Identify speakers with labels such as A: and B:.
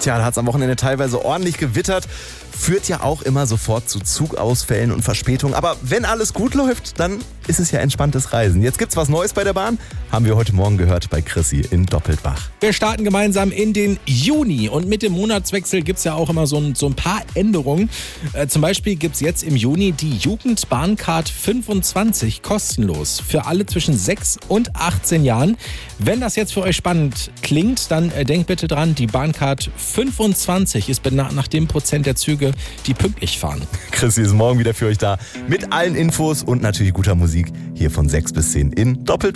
A: Tja, da hat es am Wochenende teilweise ordentlich gewittert. Führt ja auch immer sofort zu Zugausfällen und Verspätungen. Aber wenn alles gut läuft, dann ist es ja entspanntes Reisen. Jetzt gibt's was Neues bei der Bahn. Haben wir heute Morgen gehört bei Chrissy in Doppelbach.
B: Wir starten gemeinsam in den Juni und mit dem Monatswechsel gibt es ja auch immer so ein paar Änderungen. Zum Beispiel gibt es jetzt im Juni die Jugendbahncard 25 kostenlos für alle zwischen 6 und 18 Jahren. Wenn das jetzt für euch spannend klingt, dann denkt bitte dran, die Bahncard 25 ist benannt nach dem Prozent der Züge, die pünktlich fahren.
A: Chrissy ist morgen wieder für euch da mit allen Infos und natürlich guter Musik hier von 6 bis 10 in Doppelbach.